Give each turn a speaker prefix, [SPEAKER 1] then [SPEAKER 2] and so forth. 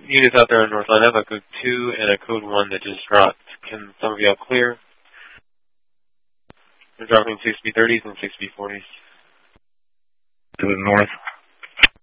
[SPEAKER 1] units out there on North Line. I have a code 2 and a code 1 that just dropped. Can some of y'all clear? They're dropping 6B30s and 6B40s.
[SPEAKER 2] To the north.